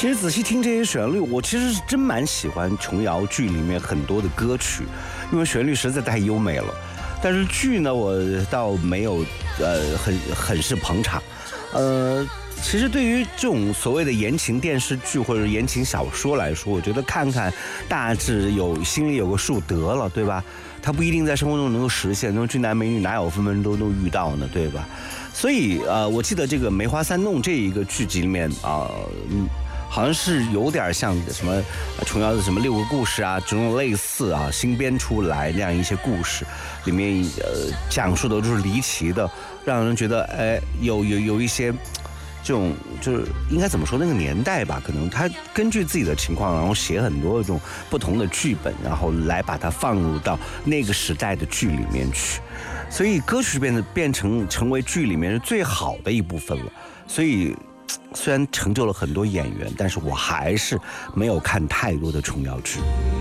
其实仔细听这些旋律，我其实是真蛮喜欢琼瑶剧里面很多的歌曲，因为旋律实在太优美了。但是剧呢，我倒没有很是捧场。其实对于这种所谓的言情电视剧或者言情小说来说，我觉得看看大致心里有个数得了，对吧？它不一定在生活中能够实现，那种俊男美女哪有分分钟都遇到呢，对吧？所以我记得这个《梅花三弄》这一个剧集里面好像是有点像什么琼瑶的什么6个故事啊，这种类似啊新编出来那样一些故事，里面讲述的都是离奇的，让人觉得有一些这种就是应该怎么说，那个年代吧，可能他根据自己的情况，然后写很多这种不同的剧本，然后来把它放入到那个时代的剧里面去，所以歌曲成为剧里面是最好的一部分了。所以虽然成就了很多演员，但是我还是没有看太多的琼瑶剧。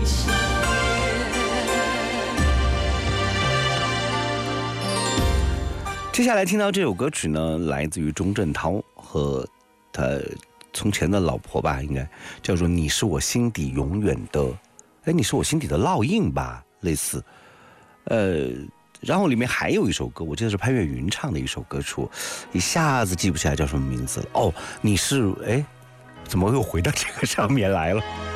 接下来听到这首歌曲呢，来自于钟镇涛和他从前的老婆吧，应该叫做《你是我心底永远的》，你是我心底的烙印吧，类似。然后里面还有一首歌，我记得是潘越云唱的一首歌曲，一下子记不起来叫什么名字了。你是怎么又回到这个上面来了？